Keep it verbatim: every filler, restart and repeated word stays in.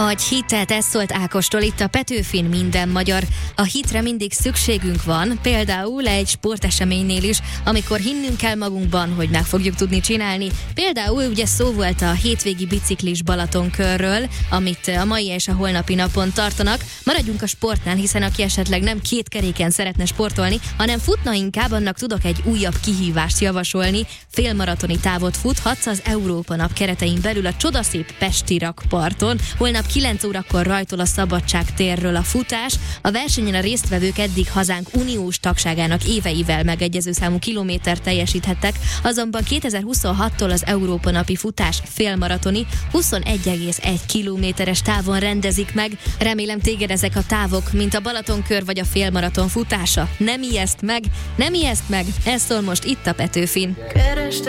Adj hitet, ez szólt Ákostól itt a Petőfin minden magyar. A hitre mindig szükségünk van, például egy sporteseménynél is, amikor hinnünk kell magunkban, hogy meg fogjuk tudni csinálni. Például ugye szó volt a hétvégi biciklis Balatonkörről, amit a mai és a holnapi napon tartanak. Maradjunk a sportnál, hiszen aki esetleg nem két keréken szeretne sportolni, hanem futna inkább, annak tudok egy újabb kihívást javasolni. Félmaratoni távot futhatsz az Európa Nap keretein belül a csodaszép pesti rakparton. Holnap kilenc órakor rajtol a Szabadság térről a futás. A versenyen a résztvevők eddig hazánk uniós tagságának éveivel megegyező számú kilométert teljesíthettek, azonban kétezer-huszonhattól az Európa Napi futás félmaratoni huszonegy egész egy kilométeres távon rendezik meg. Remélem téged ezek a távok, mint a Balatonkör vagy a félmaraton futása. Nem ijeszt meg, nem ijeszt meg, ez szól most itt a Petőfin.